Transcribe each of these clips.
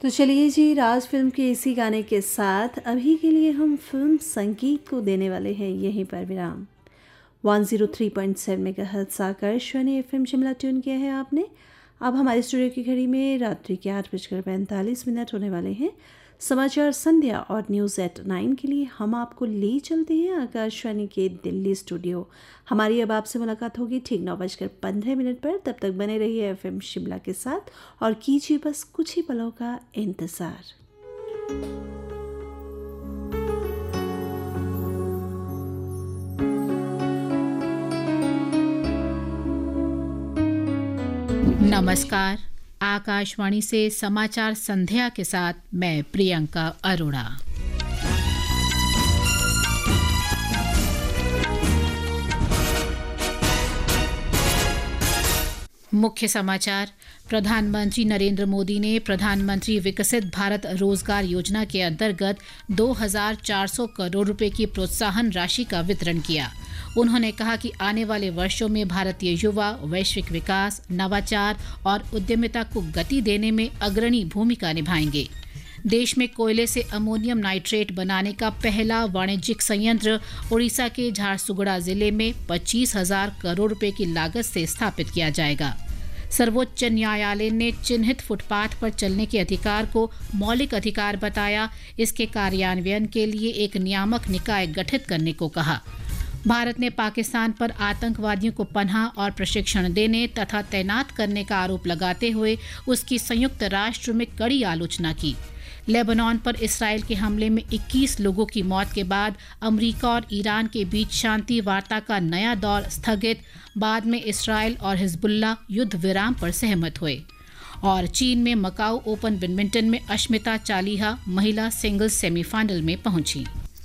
तो चलिए जी, राज फिल्म के इसी गाने के साथ अभी के लिए हम फिल्म संगीत को देने वाले हैं यहीं पर विराम। 103.7 megahertz Akashvani FM Shimla tune किया है आपने। अब हमारे स्टूडियो की घड़ी में रात्रि के 8:45 होने वाले हैं। समाचार संध्या और न्यूज़ एट 9 के लिए हम आपको ले चलते हैं आकाशवाणी के दिल्ली स्टूडियो। हमारी अब आपसे मुलाकात होगी ठीक 9:15 पर। तब तक बने रहिए एफएम शिमला के साथ और कीजिए बस कुछ ही पलों का इंतज़ार। नमस्कार। आकाशवाणी से समाचार संध्या के साथ मैं प्रियंका अरोड़ा। मुख्य समाचार। प्रधानमंत्री नरेंद्र मोदी ने प्रधानमंत्री विकसित भारत रोजगार योजना के अंतर्गत 2,400 करोड़ रुपए की प्रोत्साहन राशि का वितरण किया। उन्होंने कहा कि आने वाले वर्षों में भारतीय युवा वैश्विक विकास, नवाचार और उद्यमिता को गति देने में अग्रणी भूमिका निभाएंगे। देश में कोयले से अमोनियम नाइट्रेट बनाने का पहला वाणिज्यिक संयंत्र ओडिशा के झारसुगुड़ा जिले में 25,000 करोड़ रुपए की लागत से स्थापित किया जाएगा। सर्वोच्च न्यायालय ने चिन्हित फुटपाथ पर चलने के अधिकार को मौलिक अधिकार बताया। इसके कार्यान्वयन के लिए एक नियामक निकाय गठित करने को कहा। भारत ने पाकिस्तान पर आतंकवादियों को पनाह और प्रशिक्षण देने तथा तैनात करने का आरोप लगाते हुए उसकी संयुक्त राष्ट्र में कड़ी आलोचना की। लेबनान पर इसराइल के हमले में 21 लोगों की मौत के बाद अमेरिका और ईरान के बीच शांति वार्ता का नया दौर स्थगित। बाद में इसराइल और हिजबुल्लाह युद्ध विराम पर सहमत हुए। और चीन में मकाऊ ओपन बैडमिंटन में अश्मिता चालिहा महिला सिंगल्स सेमीफाइनल में पहुंची।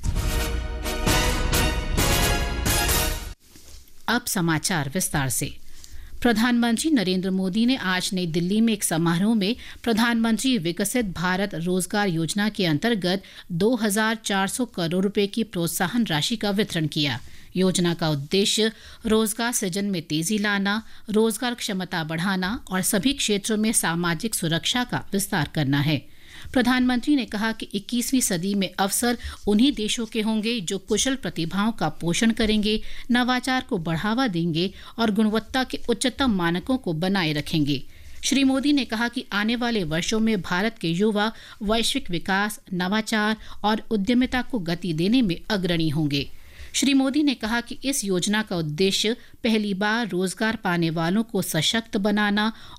अब समाचार विस्तार से। प्रधानमंत्री नरेंद्र मोदी ने आज नई दिल्ली में एक समारोह में प्रधानमंत्री विकसित भारत रोजगार योजना के अंतर्गत 2,400 करोड़ रुपए की प्रोत्साहन राशि का वितरण किया। योजना का उद्देश्य रोजगार सृजन में तेजी लाना, रोजगार क्षमता बढ़ाना और सभी क्षेत्रों में सामाजिक सुरक्षा का विस्तार करना है। प्रधानमंत्री ने कहा कि 21वीं सदी में अवसर उन्हीं देशों के होंगे जो कुशल प्रतिभाओं का पोषण करेंगे, नवाचार को बढ़ावा देंगे और गुणवत्ता के उच्चतम मानकों को बनाए रखेंगे। श्री मोदी ने कहा कि आने वाले वर्षों में भारत के युवा वैश्विक विकास, नवाचार और उद्यमिता को गति देने में अग्रणी होंगे। श्री मोदी ने कहा कि इस योजना का उद्देश्य पहली बार रोजगार पाने वालों को सशक्त बनाना